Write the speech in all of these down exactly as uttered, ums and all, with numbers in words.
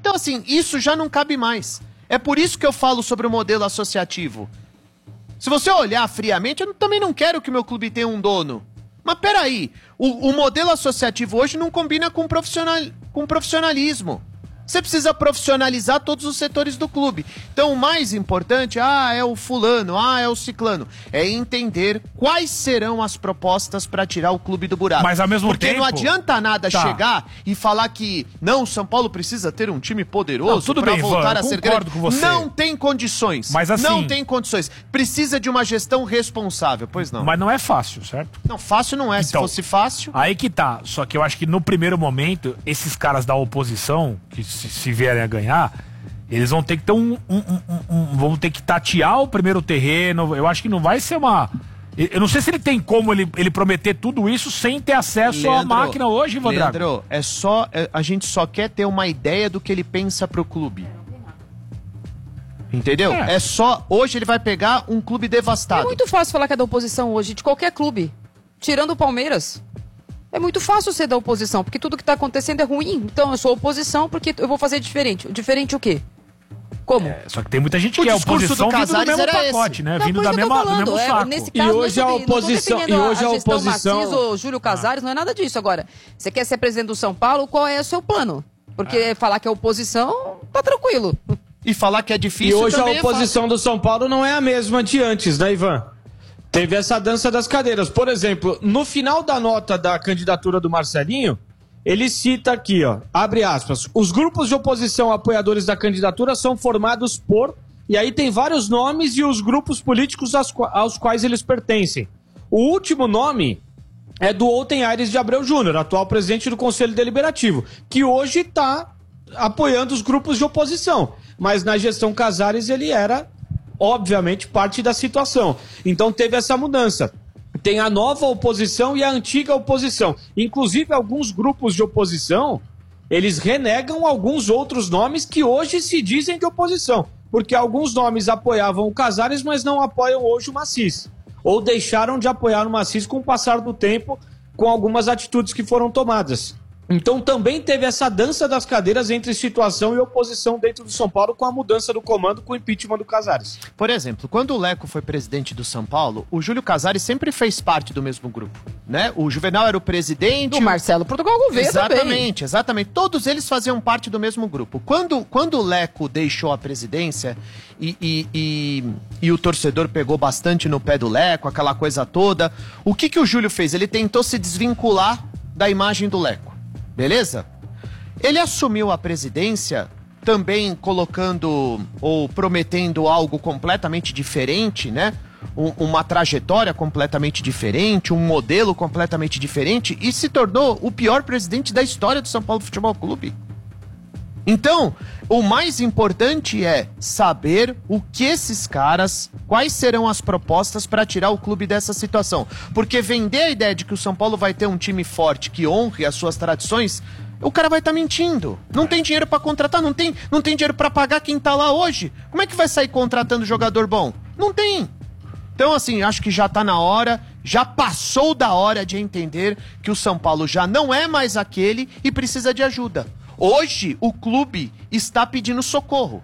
Então, assim, isso já não cabe mais. É por isso que eu falo sobre o modelo associativo. Se você olhar friamente, eu também não quero que o meu clube tenha um dono. Mas peraí, o, o modelo associativo hoje não combina com, profissional, com profissionalismo. Você precisa profissionalizar todos os setores do clube. Então o mais importante, ah, é o fulano, ah, é o ciclano, é entender quais serão as propostas para tirar o clube do buraco. Mas ao mesmo Porque tempo... não adianta nada tá. chegar e falar que não, o São Paulo precisa ter um time poderoso para voltar Ivan, a ser concordo grande. com você. Não tem condições. Mas assim... Não tem condições. Precisa de uma gestão responsável, pois não. Mas não é fácil, certo? Não, fácil não é. Então, se fosse fácil... Aí que tá. Só que eu acho que no primeiro momento, esses caras da oposição, que se, se vierem a ganhar, eles vão ter que ter um, um, um, um, vão ter que tatear o primeiro terreno. Eu acho que não vai ser uma... Eu não sei se ele tem como ele, ele prometer tudo isso sem ter acesso Leandro, à máquina hoje, Ivan Drago. Leandro, é só, é, a gente só quer ter uma ideia do que ele pensa pro clube. Entendeu? É. é só... Hoje ele vai pegar um clube devastado. É muito fácil falar que é da oposição hoje, de qualquer clube. Tirando o Palmeiras. É muito fácil ser da oposição, porque tudo que está acontecendo é ruim. Então eu sou oposição porque eu vou fazer diferente. Diferente o quê? Como? É, só que tem muita gente O que é discurso oposição do vindo do Casares mesmo era pacote, esse. né? Não, Vindo por da isso que eu mesma, tô do falando. mesmo É, saco. nesse E caso, hoje não a tô defendendo- oposição- não tô defendendo e hoje a gestão oposição- Martins ou Júlio Casares, não é nada disso. Agora, você quer ser presidente do São Paulo, qual é o seu plano? Porque Ah. falar que é oposição, tá tranquilo. E falar que é E difícil hoje a também é oposição do São Paulo não é a mesma de antes, né, Ivan? Teve essa dança das cadeiras. Por exemplo, no final da nota da candidatura do Marcelinho, ele cita aqui, ó, abre aspas, os grupos de oposição apoiadores da candidatura são formados por... E aí tem vários nomes e os grupos políticos aos, qua- aos quais eles pertencem. O último nome é do Outem Aires de Abreu Júnior, atual presidente do Conselho Deliberativo, que hoje está apoiando os grupos de oposição. Mas na gestão Casares ele era, obviamente, parte da situação. Então teve essa mudança. Tem a nova oposição e a antiga oposição. Inclusive, alguns grupos de oposição, eles renegam alguns outros nomes que hoje se dizem de oposição. Porque alguns nomes apoiavam o Casares, mas não apoiam hoje o Macis. Ou deixaram de apoiar o Macis com o passar do tempo, com algumas atitudes que foram tomadas. Então também teve essa dança das cadeiras entre situação e oposição dentro do São Paulo com a mudança do comando, com o impeachment do Casares. Por exemplo, quando o Leco foi presidente do São Paulo, o Júlio Casares sempre fez parte do mesmo grupo, né? O Juvenal era o presidente... O Marcelo Portugal Gouveia também. Exatamente, exatamente. Todos eles faziam parte do mesmo grupo. Quando, quando o Leco deixou a presidência e, e, e, e o torcedor pegou bastante no pé do Leco, aquela coisa toda, o que, que o Júlio fez? Ele tentou se desvincular da imagem do Leco. Beleza? Ele assumiu a presidência também colocando ou prometendo algo completamente diferente, né? Um, uma trajetória completamente diferente, um modelo completamente diferente e se tornou o pior presidente da história do São Paulo Futebol Clube. Então, o mais importante é saber o que esses caras, quais serão as propostas para tirar o clube dessa situação. Porque vender a ideia de que o São Paulo vai ter um time forte que honre as suas tradições, o cara vai estar tá mentindo. Não tem dinheiro para contratar, não tem, não tem dinheiro para pagar quem tá lá hoje. Como é que vai sair contratando jogador bom? Não tem. Então, assim, acho que já tá na hora, já passou da hora de entender que o São Paulo já não é mais aquele e precisa de ajuda. Hoje, o clube está pedindo socorro.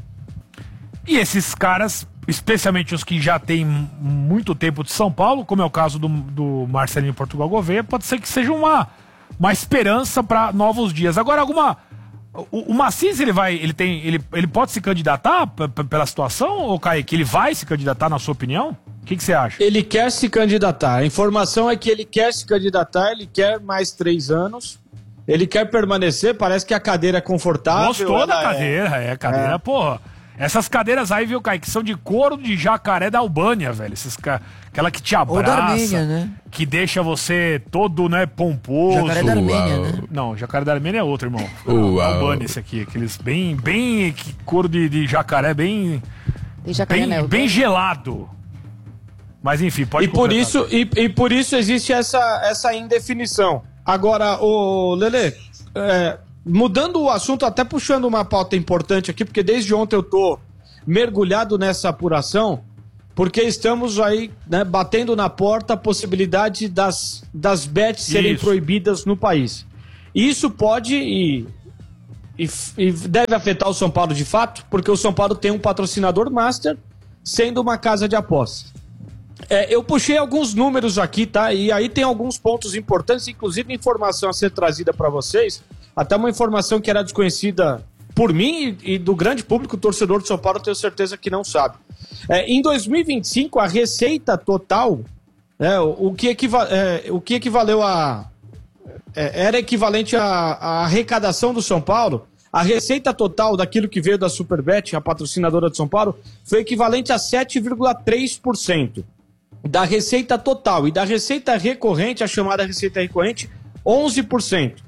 E esses caras, especialmente os que já têm muito tempo de São Paulo, como é o caso do, do Marcelinho Portugal Gouveia, pode ser que seja uma, uma esperança para novos dias. Agora, alguma... O, o Macis, ele vai, ele tem, ele, ele pode se candidatar p- p- pela situação, ou Kaique, ele vai se candidatar, na sua opinião? O que, que você acha? Ele quer se candidatar. A informação é que ele quer se candidatar, ele quer mais três anos. Ele quer permanecer, parece que a cadeira é confortável. Gostou da ela cadeira, é, cadeira, É. porra. Essas cadeiras aí, viu, Kaique, são de couro de jacaré da Albânia, velho. Essas, ca- aquela que te abraça, Ou da Armênia, né? que deixa você todo, né, pomposo. Jacaré da Armênia, né? Não, jacaré da Armênia é outro, irmão. Uau. Albânia esse aqui, aqueles bem, bem, que couro de, de jacaré, bem, Tem jacaré, bem, né? bem gelado. Mas enfim, pode E por, completar. isso, e, e por isso existe essa, essa indefinição. Agora, o Lelê, é, mudando o assunto, até puxando uma pauta importante aqui, porque desde ontem eu tô mergulhado nessa apuração, porque estamos aí, né, batendo na porta a possibilidade das, das bets serem Isso. proibidas no país. Isso pode, e e, e deve afetar o São Paulo de fato, porque o São Paulo tem um patrocinador master, sendo uma casa de apostas. É, eu puxei alguns números aqui, tá? E aí tem alguns pontos importantes, inclusive informação a ser trazida para vocês, até uma informação que era desconhecida por mim e, e do grande público, torcedor de São Paulo, tenho certeza que não sabe. É, em dois mil e vinte e cinco, a receita total, é, o, que equiva, é, o que equivaleu a... É, era equivalente à, à arrecadação do São Paulo, a receita total daquilo que veio da Superbet, a patrocinadora de São Paulo, foi equivalente a sete vírgula três por cento da receita total. E da receita recorrente, a chamada receita recorrente, onze por cento.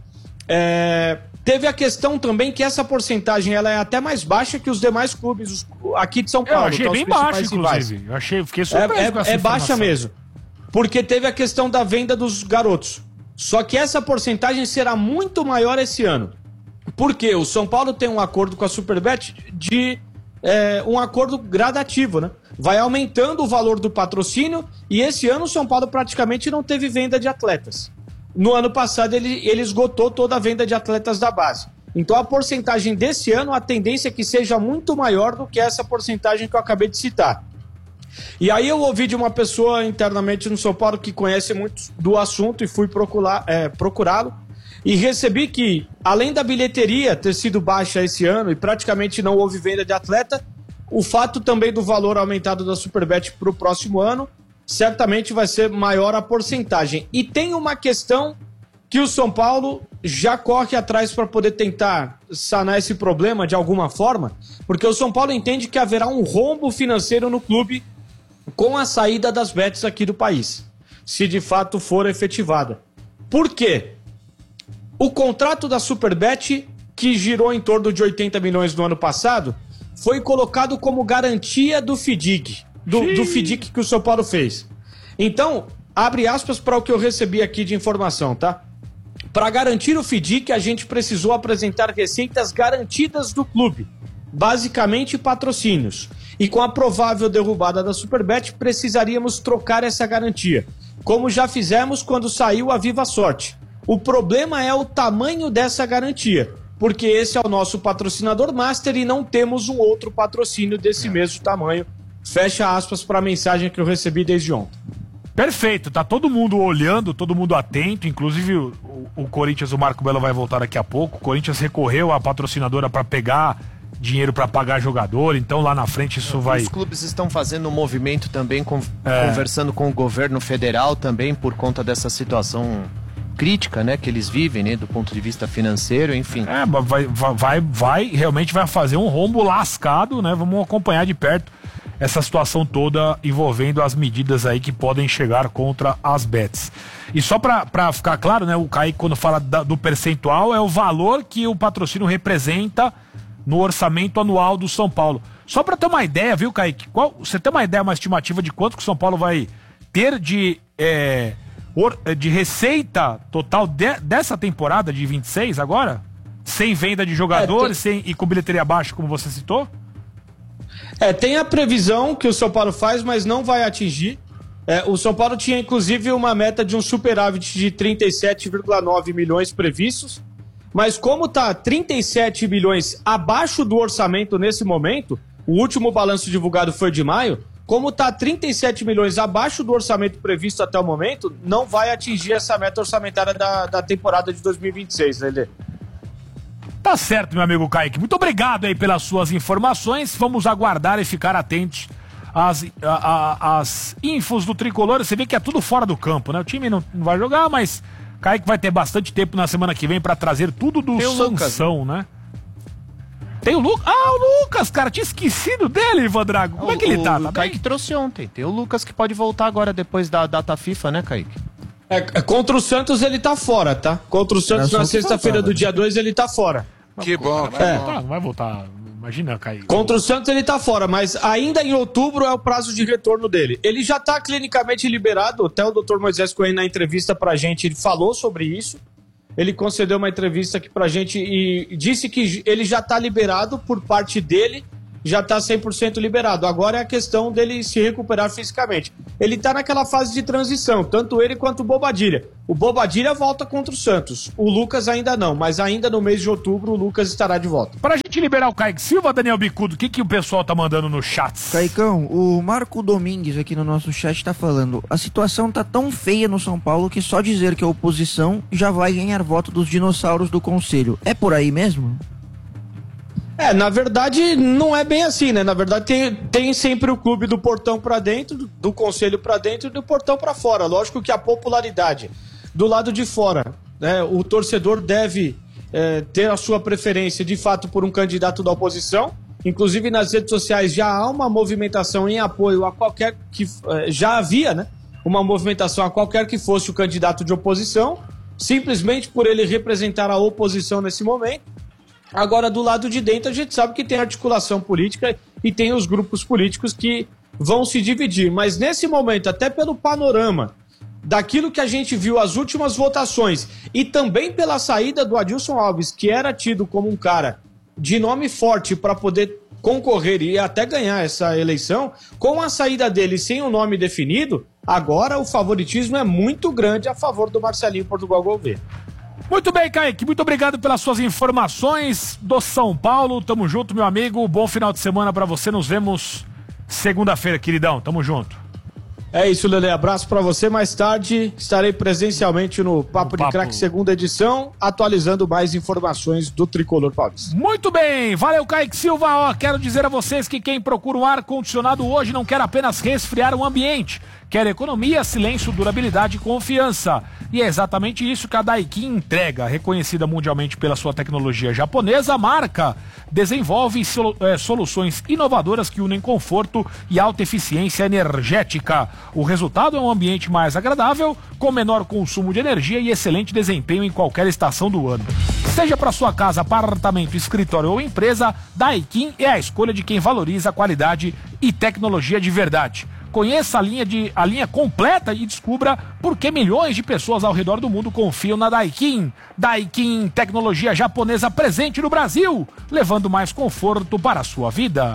É, teve a questão também que essa porcentagem ela é até mais baixa que os demais clubes os, aqui de São Paulo. Eu achei bem baixo, inclusive. Eu achei, fiquei surpreso é, é, com essa é baixa mesmo. Porque teve a questão da venda dos garotos. Só que essa porcentagem será muito maior esse ano. Porque o São Paulo tem um acordo com a Superbet de é, um acordo gradativo, né? Vai aumentando o valor do patrocínio e esse ano o São Paulo praticamente não teve venda de atletas. No ano passado ele, ele esgotou toda a venda de atletas da base. Então a porcentagem desse ano, a tendência é que seja muito maior do que essa porcentagem que eu acabei de citar. E aí eu ouvi de uma pessoa internamente no São Paulo que conhece muito do assunto e fui procurar, é, procurá-lo e recebi que, além da bilheteria ter sido baixa esse ano e praticamente não houve venda de atleta, o fato também do valor aumentado da Superbet para o próximo ano, certamente vai ser maior a porcentagem. E tem uma questão que o São Paulo já corre atrás para poder tentar sanar esse problema de alguma forma, porque o São Paulo entende que haverá um rombo financeiro no clube com a saída das bets aqui do país, se de fato for efetivada. Por quê? O contrato da Superbet, que girou em torno de oitenta milhões no ano passado, foi colocado como garantia do FIDIC, do, do FIDIC que o São Paulo fez. Então, abre aspas para o que eu recebi aqui de informação, tá? Para garantir o FIDIC, a gente precisou apresentar receitas garantidas do clube, basicamente patrocínios. E com a provável derrubada da Superbet, precisaríamos trocar essa garantia, como já fizemos quando saiu a Viva Sorte. O problema é o tamanho dessa garantia, porque esse é o nosso patrocinador master e não temos um outro patrocínio desse mesmo tamanho. Fecha aspas para a mensagem que eu recebi desde ontem. Perfeito, tá todo mundo olhando, todo mundo atento, inclusive o, o Corinthians, o Marco Belo vai voltar daqui a pouco. O Corinthians recorreu à patrocinadora para pegar dinheiro para pagar jogador, então lá na frente isso vai... Os clubes estão fazendo um movimento também, com, é. conversando com o governo federal também por conta dessa situação crítica, né, que eles vivem, né, do ponto de vista financeiro, enfim. É, vai, vai, vai, realmente vai fazer um rombo lascado, né, vamos acompanhar de perto essa situação toda envolvendo as medidas aí que podem chegar contra as bets. E só pra, pra ficar claro, né, o Kaique quando fala da, do percentual é o valor que o patrocínio representa no orçamento anual do São Paulo. Só pra ter uma ideia, viu, Kaique? Qual, você tem uma ideia, uma estimativa de quanto que o São Paulo vai ter de, é, or, de receita total de, dessa temporada de vinte e seis agora? Sem venda de jogadores é, tem... sem, e com bilheteria baixa, como você citou? É, tem a previsão que o São Paulo faz, mas não vai atingir. É, o São Paulo tinha, inclusive, uma meta de um superávit de trinta e sete vírgula nove milhões previstos. Mas como está trinta e sete milhões abaixo do orçamento nesse momento, o último balanço divulgado foi de maio, como está trinta e sete milhões abaixo do orçamento previsto até o momento, não vai atingir essa meta orçamentária da, da temporada de dois mil e vinte e seis, né, Lê? Tá certo, meu amigo Kaique. Muito obrigado aí pelas suas informações. Vamos aguardar e ficar atentos às, a, a, às infos do Tricolor. Você vê que é tudo fora do campo, né? O time não, não vai jogar, mas Kaique vai ter bastante tempo na semana que vem pra trazer tudo do Sansão, né? Tem o Lucas. Ah, o Lucas, cara. Tinha esquecido dele, Ivan Drago. Como o, é que ele tá? O tá Kaique bem? trouxe ontem. Tem o Lucas que pode voltar agora depois da data FIFA, né, Kaique? É, contra o Santos ele tá fora, tá? Contra o Santos é, na sexta-feira do dia dois ele tá fora. Que bom, que vai bom. Voltar, não vai voltar, imagina, Kaique. Contra o Santos ele tá fora, mas ainda em outubro é o prazo de retorno dele. Ele já tá clinicamente liberado, até o doutor Moisés Coelho na entrevista pra gente, ele falou sobre isso. Ele concedeu uma entrevista aqui pra gente e disse que ele já tá liberado por parte dele, já tá cem por cento liberado. Agora é a questão dele se recuperar fisicamente. ele tá naquela fase de transição, tanto ele quanto o Bobadilha. O Bobadilha volta contra o Santos, o Lucas ainda não, mas ainda no mês de outubro o Lucas estará de volta. Pra gente liberar o Kaique Silva, Daniel Bicudo, o que, que o pessoal tá mandando no chat? Caicão, o Marco Domingues aqui no nosso chat tá falando: a situação tá tão feia no São Paulo que só dizer que a oposição já vai ganhar voto dos dinossauros do conselho. É por aí mesmo? É, na verdade não é bem assim, né? Na verdade tem, tem sempre o clube do portão pra dentro, do, do conselho pra dentro e do portão pra fora. Lógico que a popularidade do lado de fora, né? O torcedor deve é, ter a sua preferência de fato por um candidato da oposição. Inclusive nas redes sociais já há uma movimentação em apoio a qualquer que... É, já havia, né? Uma movimentação a qualquer que fosse o candidato de oposição, simplesmente por ele representar a oposição nesse momento. Agora, do lado de dentro, a gente sabe que tem articulação política e tem os grupos políticos que vão se dividir. Mas nesse momento, até pelo panorama daquilo que a gente viu, as últimas votações, e também pela saída do Adilson Alves, que era tido como um cara de nome forte para poder concorrer e até ganhar essa eleição, com a saída dele sem o nome definido, agora o favoritismo é muito grande a favor do Marcelinho Portugal Gouveia. Muito bem, Kaique, muito obrigado pelas suas informações do São Paulo. Tamo junto, meu amigo. Bom final de semana pra você. Nos vemos segunda-feira, queridão. Tamo junto. É isso, Lelê. Abraço pra você. Mais tarde estarei presencialmente no Papo, Papo de Craque, segunda edição, atualizando mais informações do Tricolor Paulista. Muito bem. Valeu, Kaique Silva. Ó, quero dizer a vocês que quem procura um ar-condicionado hoje não quer apenas resfriar o ambiente. Quer economia, silêncio, durabilidade e confiança. E é exatamente isso que a Daikin entrega. Reconhecida mundialmente pela sua tecnologia japonesa, a marca desenvolve solu- é, soluções inovadoras que unem conforto e alta eficiência energética. O resultado é um ambiente mais agradável, com menor consumo de energia e excelente desempenho em qualquer estação do ano. Seja para sua casa, apartamento, escritório ou empresa, Daikin é a escolha de quem valoriza a qualidade e tecnologia de verdade. Conheça a linha, de, a linha completa e descubra por que milhões de pessoas ao redor do mundo confiam na Daikin. Daikin, tecnologia japonesa presente no Brasil, levando mais conforto para a sua vida.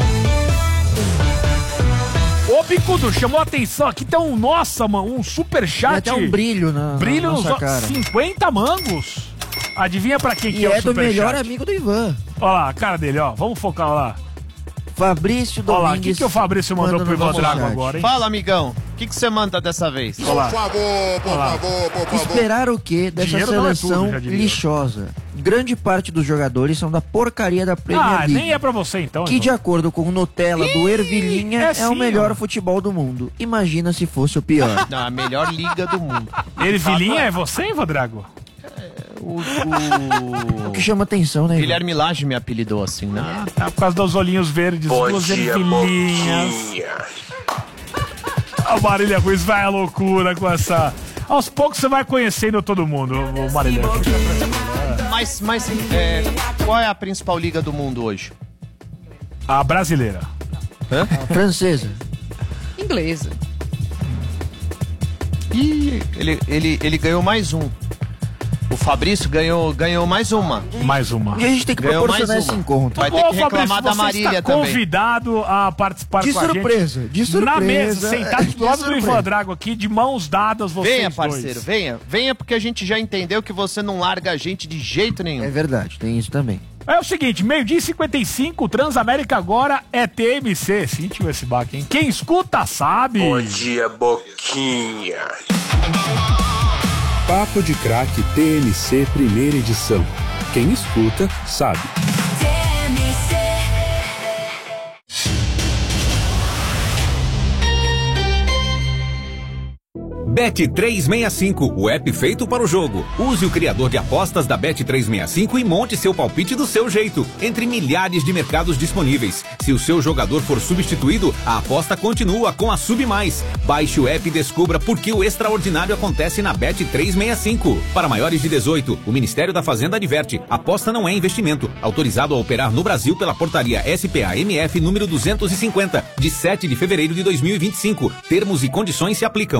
Ô, Bicudo, chamou a atenção aqui, tem um, nossa, mano, um superchat. Tem até um brilho na, brilho na nossa nos cara. cinquenta mangos. Adivinha pra quem que e é, é o superchat? E é do melhor amigo do Ivan. Olha lá, a cara dele, ó. Vamos focar lá. Fabrício Domingues. Olha lá, o que, que o Fabrício mandou pro Ivan Drago agora, hein? Fala, amigão. O que, que você manda dessa vez? Por favor, por favor, por favor. Esperar o quê dessa Dinheiro não é seleção tudo, já diria. lixosa? Grande parte dos jogadores são da porcaria da Premier Ah, League. nem é pra você então. Que Ivan. de acordo com o Nutella do Ih, Ervilinha é é, sim, o melhor ó. futebol do mundo. Imagina se fosse o pior. Não, a melhor liga do mundo. Ervilinha é você, Ivan Drago? O, o... O que chama atenção, né? Ivan? Guilherme Lage me apelidou assim, né? Ah, tá, por causa dos olhinhos verdes, duas ervilhinhas. A Marília Ruiz vai à loucura com essa... Aos poucos você vai conhecendo todo mundo, o Marília. Mas, mas é, qual é a principal liga do mundo hoje? A brasileira. Hã? Francesa. Inglesa. Ih, ele, ele, ele ganhou mais um. O Fabrício ganhou, ganhou mais uma. Mais uma. E a gente tem que Ganhou proporcionar mais esse uma. encontro. Vai ter Ô, que reclamar Fabrício, da você Marília está também. convidado a participar De com a surpresa, gente. de surpresa. Na mesa, sentado do De lado do surpresa. Ivan Drago aqui, de mãos dadas, vocês Venha, dois. parceiro, venha. Venha porque a gente já entendeu que você não larga a gente de jeito nenhum. É verdade, tem isso também. É o seguinte, meio-dia e cinquenta e cinco, Transamérica agora é T M C. Sentiu esse baque, hein? Quem escuta sabe. Bom dia, Boquinha. Papo de Craque T M C primeira edição. Quem escuta, sabe. Bet trezentos e sessenta e cinco, o app feito para o jogo. Use o criador de apostas da Bet trezentos e sessenta e cinco e monte seu palpite do seu jeito, entre milhares de mercados disponíveis. Se o seu jogador for substituído, a aposta continua com a Sub Mais. Baixe o app e descubra por que o extraordinário acontece na Bet trezentos e sessenta e cinco. Para maiores de dezoito, o Ministério da Fazenda adverte: aposta não é investimento. Autorizado a operar no Brasil pela portaria S P A M F número duzentos e cinquenta, de sete de fevereiro de dois mil e vinte e cinco. Termos e condições se aplicam.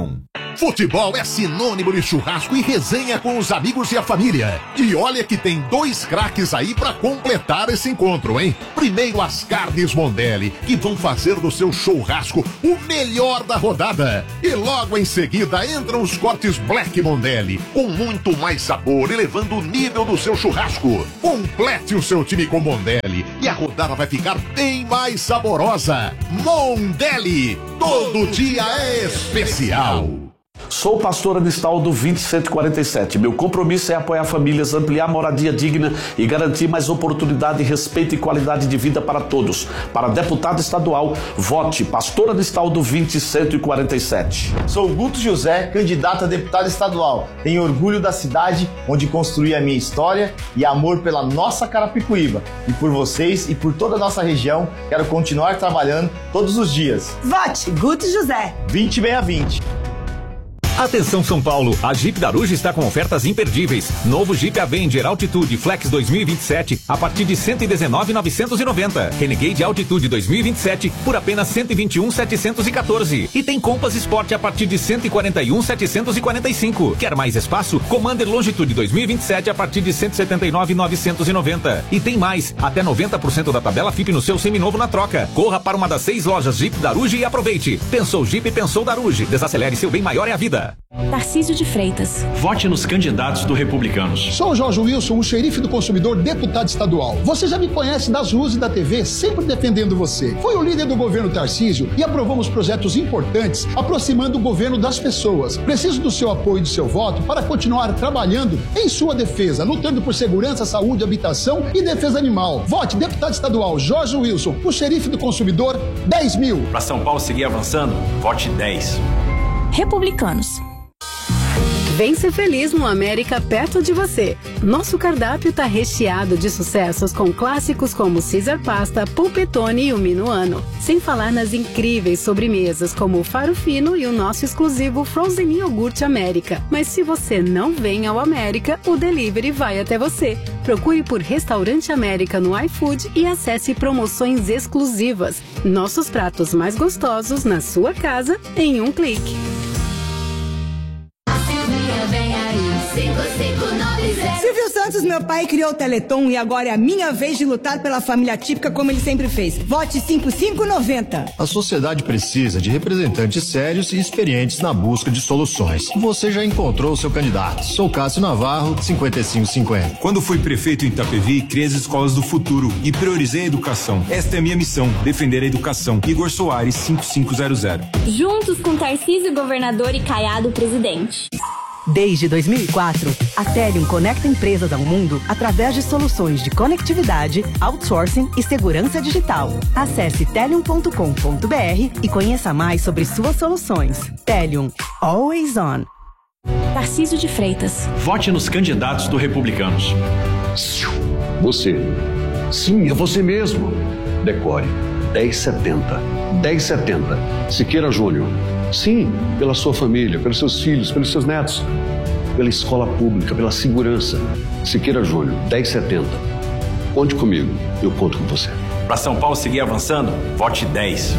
Futebol é sinônimo de churrasco e resenha com os amigos e a família. E olha que tem dois craques aí pra completar esse encontro, hein? Primeiro as carnes Mondelli, que vão fazer do seu churrasco o melhor da rodada. E logo em seguida entram os cortes Black Mondelli, com muito mais sabor, elevando o nível do seu churrasco. Complete o seu time com Mondelli e a rodada vai ficar bem mais saborosa. Mondelli, todo dia é especial. Sou pastor Anistaldo vinte cento e quarenta e sete. Meu compromisso é apoiar famílias, ampliar moradia digna e garantir mais oportunidade, respeito e qualidade de vida para todos. Para deputado estadual, vote pastor Anistaldo vinte cento e quarenta e sete. Sou Guto José, candidato a deputado estadual. Tenho orgulho da cidade onde construí a minha história e amor pela nossa Carapicuíba. E por vocês e por toda a nossa região, quero continuar trabalhando todos os dias. Vote Guto José. vinte seis vinte. Atenção São Paulo, a Jeep Daruge está com ofertas imperdíveis. Novo Jeep Avenger Altitude Flex dois mil e vinte e sete a partir de cento e dezenove mil novecentos e noventa. Renegade Altitude dois mil e vinte e sete por apenas cento e vinte e um mil setecentos e quatorze. E tem Compass Sport a partir de cento e quarenta e um mil setecentos e quarenta e cinco. Quer mais espaço? Commander Longitude dois mil e vinte e sete a partir de cento e setenta e nove mil novecentos e noventa. E tem mais, até noventa por cento da tabela F I P no seu seminovo na troca. Corra para uma das seis lojas Jeep Daruge e aproveite. Pensou Jeep, pensou Daruge. Desacelere, seu bem maior é a vida. Tarcísio de Freitas. Vote nos candidatos do Republicanos. Sou o Jorge Wilson, o xerife do consumidor, deputado estadual. Você já me conhece das ruas e da T V, sempre defendendo você. Fui o líder do governo Tarcísio e aprovamos projetos importantes, aproximando o governo das pessoas. Preciso do seu apoio e do seu voto para continuar trabalhando em sua defesa, lutando por segurança, saúde, habitação e defesa animal. Vote deputado estadual Jorge Wilson, o xerife do consumidor, dez mil. Para São Paulo seguir avançando, vote dez. Republicanos. Vem ser feliz no América perto de você. Nosso cardápio está recheado de sucessos com clássicos como Caesar Pasta, Polpettone e o Minuano. Sem falar nas incríveis sobremesas como o Faro Fino e o nosso exclusivo Frozen Iogurte América. Mas se você não vem ao América, o delivery vai até você. Procure por Restaurante América no iFood e acesse promoções exclusivas. Nossos pratos mais gostosos na sua casa em um clique. Silvio Santos, meu pai, criou o Teleton e agora é a minha vez de lutar pela família típica como ele sempre fez. Vote cinco cinco nove zero. A sociedade precisa de representantes sérios e experientes na busca de soluções. Você já encontrou o seu candidato. Sou Cássio Navarro, cinquenta e cinco cinquenta. Quando fui prefeito em Itapevi, criei as escolas do futuro e priorizei a educação. Esta é a minha missão, defender a educação. Igor Soares, cinco cinco zero zero. Juntos com Tarcísio, governador, e Caiado, presidente. Desde dois mil e quatro, a Telium conecta empresas ao mundo através de soluções de conectividade, outsourcing e segurança digital. Acesse telium ponto com ponto br e conheça mais sobre suas soluções. Telium, always on. Tarcísio de Freitas. Vote nos candidatos do Republicanos. Você. Sim, é você mesmo. Decore dez setenta. dez setenta. Siqueira Júnior. Sim, pela sua família, pelos seus filhos, pelos seus netos, pela escola pública, pela segurança. Siqueira Júnior, dez setenta. Conte comigo, eu conto com você. Para São Paulo seguir avançando, vote dez.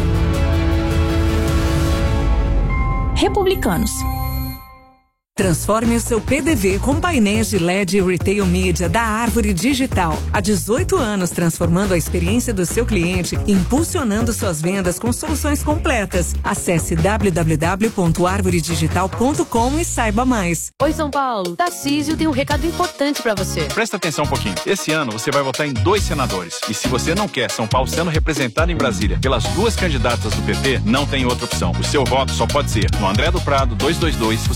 Republicanos. Transforme o seu P D V com painéis de L E D e Retail Media da Árvore Digital. Há dezoito anos transformando a experiência do seu cliente e impulsionando suas vendas com soluções completas. Acesse w w w ponto árvore digital ponto com e saiba mais. Oi, São Paulo. Tarcísio tem um recado importante para você. Presta atenção um pouquinho. Esse ano você vai votar em dois senadores. E se você não quer São Paulo sendo representado em Brasília pelas duas candidatas do P T, não tem outra opção. O seu voto só pode ser no André do Prado duzentos e vinte e dois.